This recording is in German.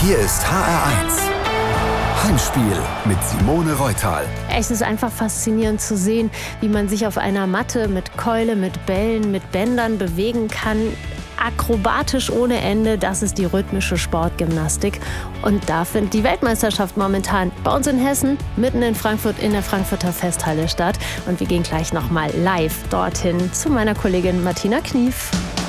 Hier ist HR1 Heimspiel mit Simone Reutal. Es ist einfach faszinierend zu sehen, wie man sich auf einer Matte mit Keule, mit Bällen, mit Bändern bewegen kann. Akrobatisch ohne Ende, das ist die rhythmische Sportgymnastik. Und da findet die Weltmeisterschaft momentan bei uns in Hessen, mitten in Frankfurt, in der Frankfurter Festhalle statt. Und wir gehen gleich nochmal live dorthin zu meiner Kollegin Martina Knief.